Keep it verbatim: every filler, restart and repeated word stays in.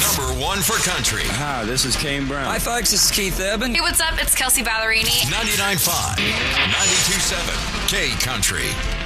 number one for country. Hi, this is Kane Brown. Hi, folks. This is Keith Urban. Hey, what's up? It's Kelsey Ballerini. ninety-nine point five, ninety-two point seven, K Country.